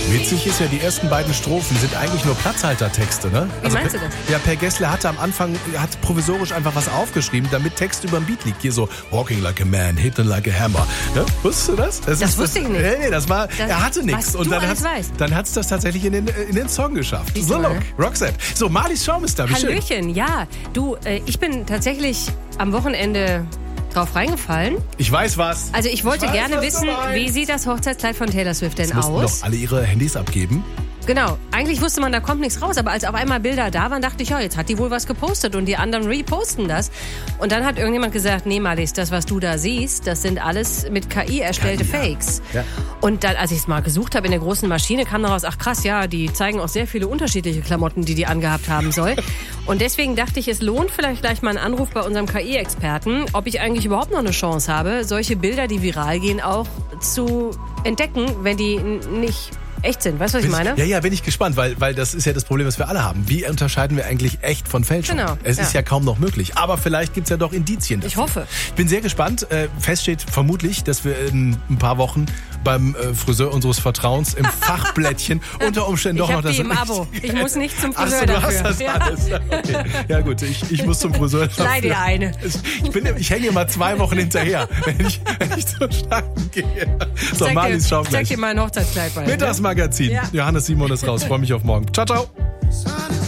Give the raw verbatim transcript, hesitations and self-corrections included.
Witzig ist ja, die ersten beiden Strophen sind eigentlich nur Platzhaltertexte, ne? Wie meinst du das? Ja, Per Gessle hatte am Anfang, hat provisorisch einfach was aufgeschrieben, damit Text über dem Beat liegt. Hier so, walking like a man, hitting like a hammer. Ne? Wusstest du das? Das, das ist, wusste ich nicht. Nee, nee, das war, das, er hatte nichts. Und dann hat dann hat's das tatsächlich in den, in den Song geschafft. Siehst so, du, look, ne? Roxette. So, Marlies Schaum ist da, wie Hallöchen, schön. ja. Du, äh, ich bin tatsächlich am Wochenende drauf reingefallen. Ich weiß was. Also ich wollte ich weiß, gerne wissen, wie sieht das Hochzeitskleid von Taylor Swift denn Jetzt mussten aus? doch alle ihre Handys abgeben. Genau, eigentlich wusste man, da kommt nichts raus, aber als auf einmal Bilder da waren, dachte ich, ja, jetzt hat die wohl was gepostet und die anderen reposten das. Und dann hat irgendjemand gesagt, nee, Marlies, das, was du da siehst, das sind alles mit K I erstellte K I, ja. Fakes. Ja. Und dann, als ich es mal gesucht habe in der großen Maschine, kam daraus, ach krass, ja, die zeigen auch sehr viele unterschiedliche Klamotten, die die angehabt haben soll. Und deswegen dachte ich, es lohnt vielleicht gleich mal einen Anruf bei unserem K I-Experten, ob ich eigentlich überhaupt noch eine Chance habe, solche Bilder, die viral gehen, auch zu entdecken, wenn die n- nicht echt sind. Weißt du, was ich meine? Ja, ja, bin ich gespannt, weil, weil das ist ja das Problem, was wir alle haben. Wie unterscheiden wir eigentlich echt von Fälschung? Genau, Es ja. ist ja kaum noch möglich. Aber vielleicht gibt's ja doch Indizien dafür. Ich hoffe. Ich bin sehr gespannt. Äh, fest steht vermutlich, dass wir in ein paar Wochen beim äh, Friseur unseres Vertrauens im Fachblättchen unter Umständen doch ich noch hab das... die im Abo. Ich muss nicht zum Ach Friseur so, du dafür. hast das Ja. alles. Okay. Ja gut, ich, ich muss zum Friseur dafür. Leih dir eine. Ich, bin, ich hänge immer zwei Wochen hinterher, wenn ich, wenn ich zur Stangen gehe. So, Zeig Marlies dir, Schaum zeig gleich. dir mal ein Hochzeitskleid bei. Mittagsmagazin. Ja. Johannes Simon ist raus. Freue mich auf morgen. Ciao, ciao.